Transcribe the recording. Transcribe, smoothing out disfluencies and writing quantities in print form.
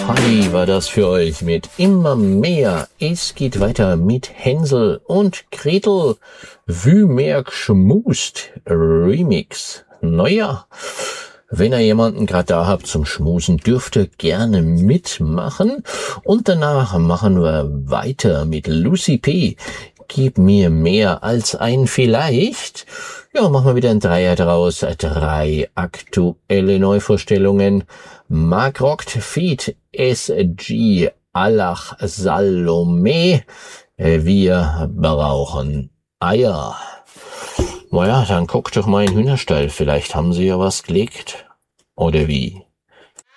Hi, war das für euch mit immer mehr. Es geht weiter mit Hänsel und Gretel. Wie mehr geschmust Remix. Naja, wenn ihr jemanden gerade da habt zum Schmusen, dürft ihr gerne mitmachen. Und danach machen wir weiter mit Lucy P. Gib mir mehr als ein Vielleicht. Ja, machen wir wieder ein Dreier draus. 3 aktuelle Neuvorstellungen. Mark rockt Feat. SG Alach Salome. Wir brauchen Eier. Naja, dann guckt doch mal in den Hühnerstall. Vielleicht haben sie ja was gelegt. Oder wie?